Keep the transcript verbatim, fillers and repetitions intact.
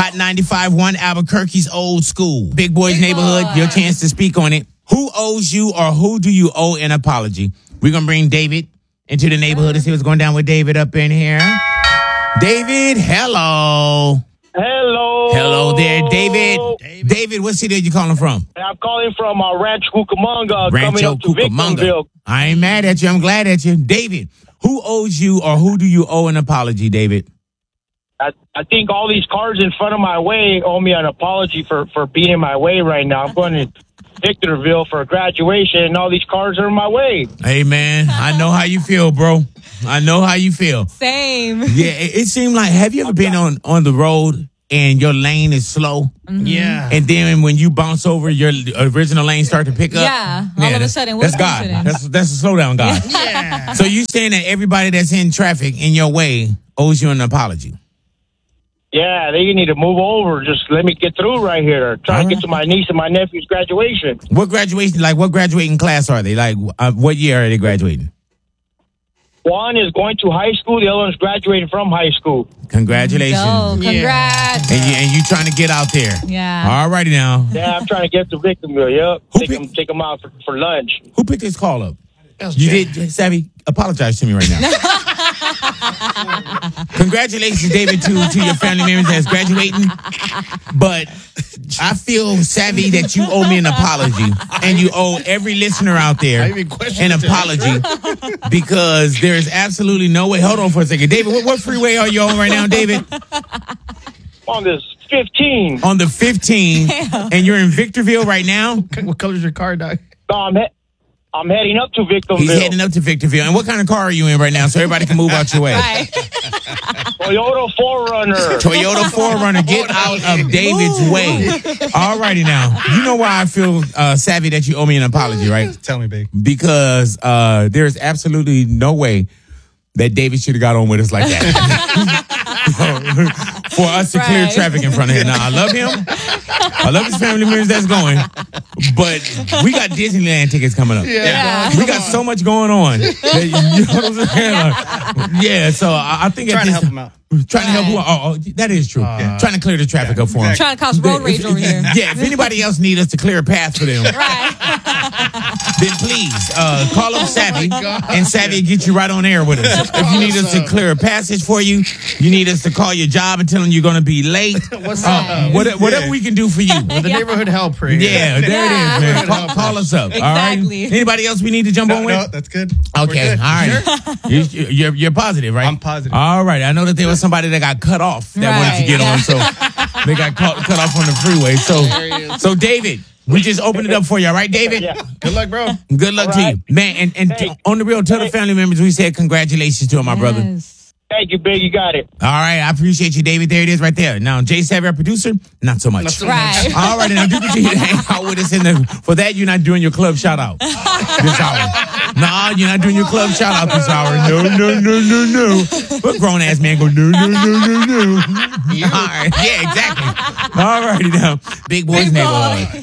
Hot ninety-five point one Albuquerque's Old School. Big Boys Big Neighborhood, boy. Your chance to speak on it. Who owes you or who do you owe an apology? We're going to bring David into the neighborhood and see what's going down with David up in here. David, hello. Hello. Hello there, David. David, David what city are you calling from? I'm calling from uh, Rancho Cucamonga, Rancho coming up to Cucamonga. Victorville. I ain't mad at you. I'm glad at you. David, who owes you or who do you owe an apology, David? I, I think all these cars in front of my way owe me an apology for, for being in my way right now. I'm going to Victorville for graduation, and all these cars are in my way. Hey, man, I know how you feel, bro. I know how you feel. Same. Yeah, it, it seemed like, have you ever been on, on the road and your lane is slow? Mm-hmm. Yeah. And then when you bounce over, your original lane start to pick up? Yeah. All yeah, of a sudden. That's God. That's, that's a slow down God. Yeah. So you saying that everybody that's in traffic in your way owes you an apology? Yeah, they need to move over. Just let me get through right here. Trying to get to my niece and my nephew's graduation. What graduation, like what graduating class are they? Like uh, what year are they graduating? One is going to high school. The other one's graduating from high school. Congratulations. Go, congrats. And you, and you trying to get out there. Yeah. All righty now. Yeah, I'm trying to get to Victorville. Yep. Who Take pick- them, take them out for, for lunch. Who picked this call up? You You did, Savvy. Apologize to me right now. Congratulations, David, to, to your family members that's graduating. But I feel, Savvy, that you owe me an apology. And you owe every listener out there an apology. Because there is absolutely no way. Hold on for a second. David, what, what freeway are you on right now, David? On this fifteen. On the fifteen. And you're in Victorville right now? What color's your car, dog? No, I'm, he- I'm heading up to Victorville. He's heading up to Victorville. And what kind of car are you in right now so everybody can move out your way? Right. Toyota four runner. Toyota four runner, get out of David's way. All righty now. You know why I feel uh, savvy that you owe me an apology, right? Tell me, babe. Because uh, there is absolutely no way that David should have got on with us like that. For us to clear Right. traffic in front of him. Now, I love him. I love his family members that's going. But we got Disneyland tickets coming up. Yeah. We got so much going on. That, you know what I'm saying? Like, yeah, so I, I think... at Trying to this- help him out. Trying to help who? Oh, oh, that is true. Uh, Trying to clear the traffic up for him. Trying to cause road rage over here. Yeah, if anybody else need us to clear a path for them, Right. then please uh, call up Savvy, God. and Savvy will get you right on air with us. If you need us to clear a passage for you, you need us to call your job and tell them you're going to be late. What's Uh, up? what- whatever we can do for you. The neighborhood help prayer. Yeah, there Yeah. it is, man. Call, call us up. All Exactly. right. Anybody else we need to jump No, on with? no, that's good. Okay, We're good. all right. Sure? You- You're, you're positive, right? I'm positive. All right. I know that there was somebody that got cut off that wanted to Right, get yeah. on, so they got caught, cut off on the freeway. So, so David, we just opened it up for you, all right, David? Yeah. Good luck, bro. Good luck All to right. you, man. And and Hey. t- on the real, tell the Hey. family members we said congratulations to him, my brother. Yes. Thank you, Big. You got it. All right, I appreciate you, David. There it is, right there. Now, Jay Savvy, our producer, not so much. Not so Right. All right, now do what you need to hang out with us in the. For that, you're not doing your club shout out this hour. Nah, you're not doing your club shout out this hour. No, no, no, no, no. What grown ass man go no, no, no, no, no? All right, yeah, exactly. All righty now, Big Boys Big boy. Neighborhood.